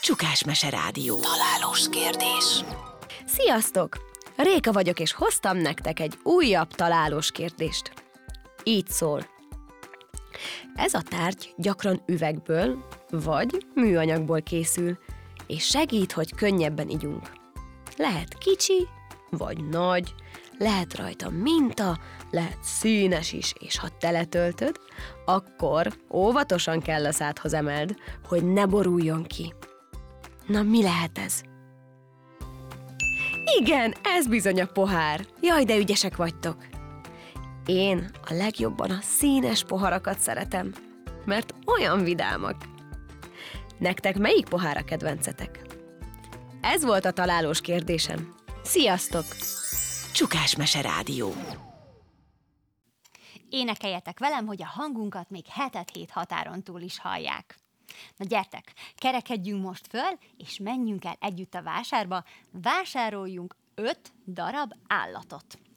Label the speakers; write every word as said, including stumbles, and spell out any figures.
Speaker 1: Csukásmese Rádió. Találós kérdés.
Speaker 2: Sziasztok! Réka vagyok, és hoztam nektek egy újabb találós kérdést. Így szól. Ez a tárgy gyakran üvegből vagy műanyagból készül, és segít, hogy könnyebben igyunk. Lehet kicsi, vagy nagy, lehet rajta minta, lehet színes is, és ha teletöltöd, akkor óvatosan kell a szádhoz emeld, hogy ne boruljon ki. Na, mi lehet ez? Igen, ez bizony a pohár. Jaj, de ügyesek vagytok. Én a legjobban a színes poharakat szeretem, mert olyan vidámak. Nektek melyik pohár a kedvencetek? Ez volt a találós kérdésem. Sziasztok!
Speaker 1: Csukásmese Rádió.
Speaker 3: Énekeljetek velem, hogy a hangunkat még hetet hét határon túl is hallják. Na gyertek, kerekedjünk most föl, és menjünk el együtt a vásárba, vásároljunk öt darab állatot.